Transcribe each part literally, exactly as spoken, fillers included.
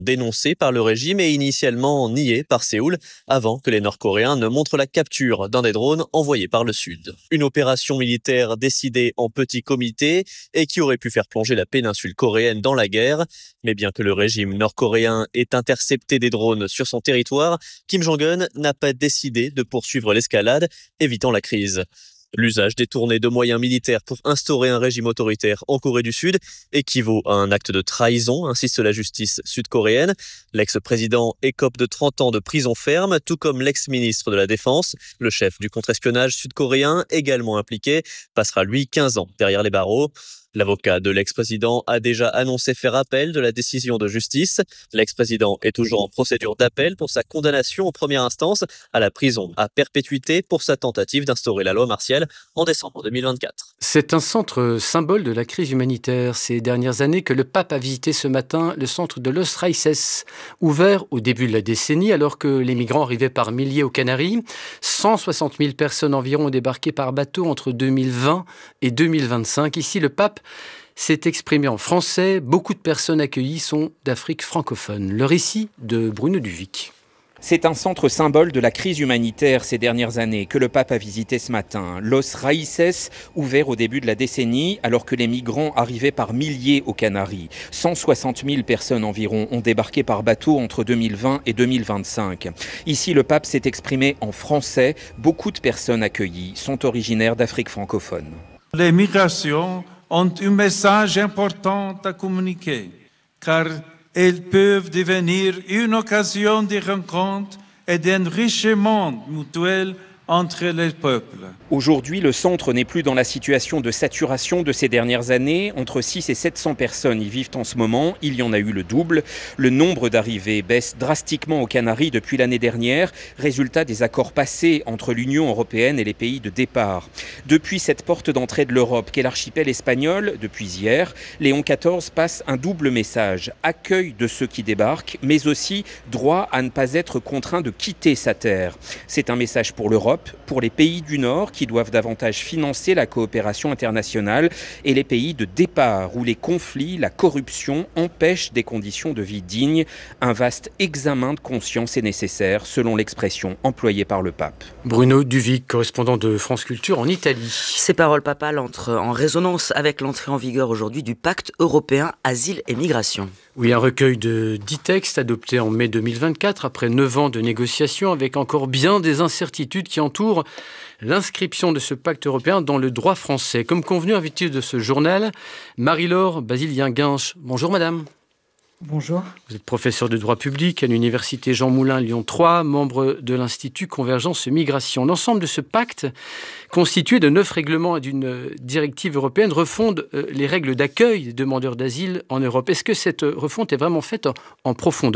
dénoncée par le régime et initialement niée par Séoul avant que les Nord-Coréens ne montrent la capture d'un des drones envoyés par le Sud. Une opération militaire décidée en petit comité et qui aurait pu faire plonger la péninsule coréenne dans la guerre. Mais bien que le régime nord-coréen ait intercepté des drones sur son territoire, Kim Jong-un n'a pas décidé de poursuivre l'escalade, évitant la crise. L'usage détourné de moyens militaires pour instaurer un régime autoritaire en Corée du Sud équivaut à un acte de trahison, insiste la justice sud-coréenne. L'ex-président écope de trente ans de prison ferme, tout comme l'ex-ministre de la Défense. Le chef du contre-espionnage sud-coréen, également impliqué, passera lui quinze ans derrière les barreaux. L'avocat de l'ex-président a déjà annoncé faire appel de la décision de justice. L'ex-président est toujours en procédure d'appel pour sa condamnation en première instance à la prison à perpétuité pour sa tentative d'instaurer la loi martiale en décembre deux mille vingt-quatre. C'est un centre symbole de la crise humanitaire ces dernières années que le pape a visité ce matin, le centre de Los Raíces, ouvert au début de la décennie alors que les migrants arrivaient par milliers aux Canaries. cent soixante mille personnes environ ont débarqué par bateau entre deux mille vingt et deux mille vingt-cinq. Ici, le pape s'est exprimé en français. Beaucoup de personnes accueillies sont d'Afrique francophone. Le récit de Bruno Duvic. C'est un centre symbole de la crise humanitaire ces dernières années que le pape a visité ce matin. Los Raíces, ouvert au début de la décennie alors que les migrants arrivaient par milliers aux Canaries. cent soixante mille personnes environ ont débarqué par bateau entre deux mille vingt et deux mille vingt-cinq. Ici, le pape s'est exprimé en français. Beaucoup de personnes accueillies sont originaires d'Afrique francophone. Les migrations ont un message important à communiquer, car elles peuvent devenir une occasion de rencontre et d'enrichissement mutuel entre les peuples. Aujourd'hui, le centre n'est plus dans la situation de saturation de ces dernières années. Entre six et sept cents personnes y vivent en ce moment. Il y en a eu le double. Le nombre d'arrivées baisse drastiquement aux Canaries depuis l'année dernière, résultat des accords passés entre l'Union européenne et les pays de départ. Depuis cette porte d'entrée de l'Europe qu'est l'archipel espagnol, depuis hier, Léon quatorze passe un double message. Accueil de ceux qui débarquent, mais aussi droit à ne pas être contraint de quitter sa terre. C'est un message pour l'Europe, pour les pays du Nord qui doivent davantage financer la coopération internationale et les pays de départ où les conflits, la corruption empêchent des conditions de vie dignes. Un vaste examen de conscience est nécessaire selon l'expression employée par le pape. Bruno Duvic, correspondant de France Culture en Italie. Ces paroles papales entrent en résonance avec l'entrée en vigueur aujourd'hui du pacte européen Asile et Migration. Oui, un recueil de dix textes adoptés en mai deux mille vingt-quatre après neuf ans de négociations avec encore bien des incertitudes qui entourent l'inscription de ce pacte européen dans le droit français. Comme convenu, invité de ce journal, Marie-Laure Basilien-Guinche. Bonjour madame. Bonjour. Vous êtes professeur de droit public à l'université Jean Moulin Lyon trois, membre de l'Institut Convergence Migration. L'ensemble de ce pacte, constitué de neuf règlements et d'une directive européenne, refonde les règles d'accueil des demandeurs d'asile en Europe. Est-ce que cette refonte est vraiment faite en profondeur ?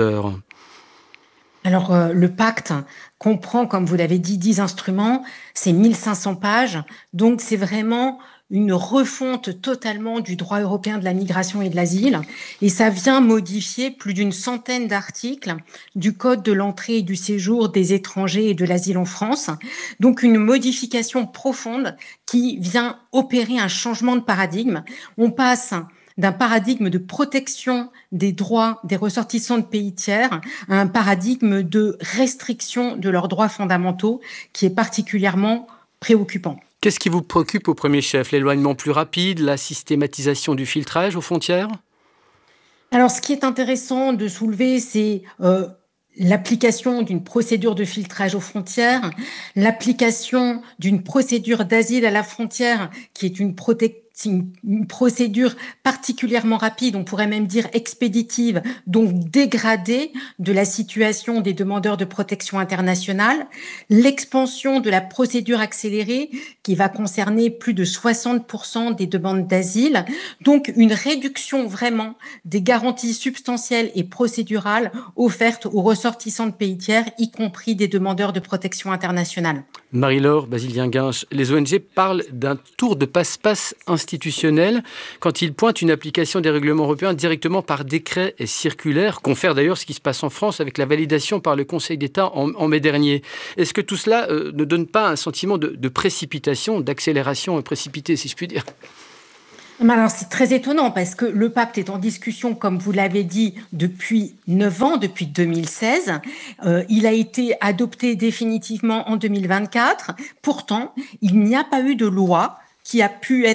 Alors, euh, le pacte comprend, comme vous l'avez dit, dix instruments, c'est mille cinq cents pages, donc c'est vraiment une refonte totalement du droit européen de la migration et de l'asile, et ça vient modifier plus d'une centaine d'articles du Code de l'entrée et du séjour des étrangers et de l'asile en France, donc une modification profonde qui vient opérer un changement de paradigme. On passe d'un paradigme de protection des droits des ressortissants de pays tiers à un paradigme de restriction de leurs droits fondamentaux qui est particulièrement préoccupant. Qu'est-ce qui vous préoccupe au premier chef ? L'éloignement plus rapide, la systématisation du filtrage aux frontières ? Alors, ce qui est intéressant de soulever, c'est euh, l'application d'une procédure de filtrage aux frontières, l'application d'une procédure d'asile à la frontière qui est une protection. C'est une, une procédure particulièrement rapide, on pourrait même dire expéditive, donc dégradée de la situation des demandeurs de protection internationale. L'expansion de la procédure accélérée qui va concerner plus de soixante pour cent des demandes d'asile. Donc une réduction vraiment des garanties substantielles et procédurales offertes aux ressortissants de pays tiers, y compris des demandeurs de protection internationale. Marie-Laure Basilien-Guinche, les O N G parlent d'un tour de passe-passe institutionnel quand ils pointent une application des règlements européens directement par décret et circulaire, confère d'ailleurs ce qui se passe en France avec la validation par le Conseil d'État en, en mai dernier. Est-ce que tout cela euh, ne donne pas un sentiment de, de précipitation, d'accélération précipitée, si je puis dire ? Alors, c'est très étonnant parce que le pacte est en discussion, comme vous l'avez dit, depuis neuf ans, depuis deux mille seize. Euh, il a été adopté définitivement en deux mille vingt-quatre. Pourtant, il n'y a pas eu de loi qui a pu être